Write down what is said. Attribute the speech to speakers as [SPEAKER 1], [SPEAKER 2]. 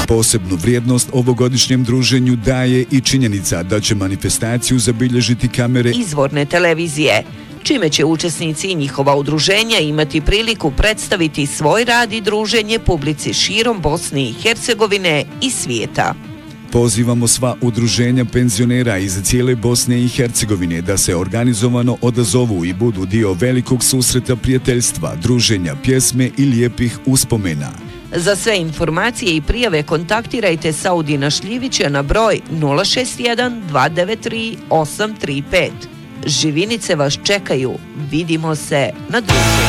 [SPEAKER 1] Posebnu vrijednost ovogodišnjem druženju daje i činjenica da će manifestaciju zabilježiti kamere
[SPEAKER 2] izvorne televizije, čime će učesnici i njihova udruženja imati priliku predstaviti svoj rad i druženje publici širom Bosne i Hercegovine i svijeta.
[SPEAKER 1] Pozivamo sva udruženja penzionera iz cijele Bosne i Hercegovine da se organizovano odazovu i budu dio velikog susreta prijateljstva, druženja, pjesme i lijepih uspomena.
[SPEAKER 2] Za sve informacije i prijave kontaktirajte Saudina Šljivića na broj 061 293 835. Živinice vas čekaju. Vidimo se na druženju.